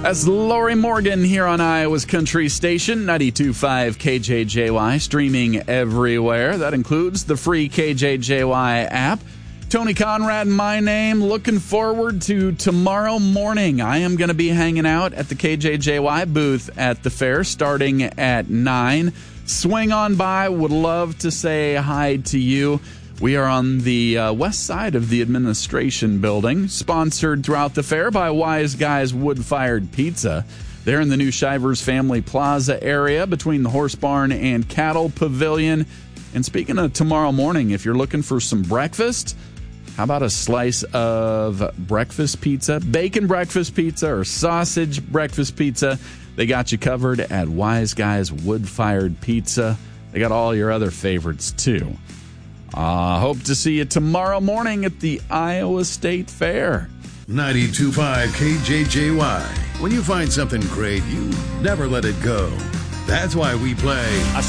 That's Lori Morgan here on Iowa's Country Station, 92.5 KJJY, streaming everywhere. That includes the free KJJY app. Tony Conrad, my name. Looking forward to tomorrow morning. I am going to be hanging out at the KJJY booth at the fair starting at 9. Swing on by. Would love to say hi to you. We are on the west side of the administration building, sponsored throughout the fair by Wise Guys Wood-Fired Pizza. They're in the new Shivers Family Plaza area between the Horse Barn and Cattle Pavilion. And speaking of tomorrow morning, if you're looking for some breakfast, how about a slice of breakfast pizza, bacon breakfast pizza, or sausage breakfast pizza? They got you covered at Wise Guys Wood-Fired Pizza. They got all your other favorites, too. Hope to see you tomorrow morning at the Iowa State Fair. 92.5 KJJY. When you find something great, you never let it go. That's why we play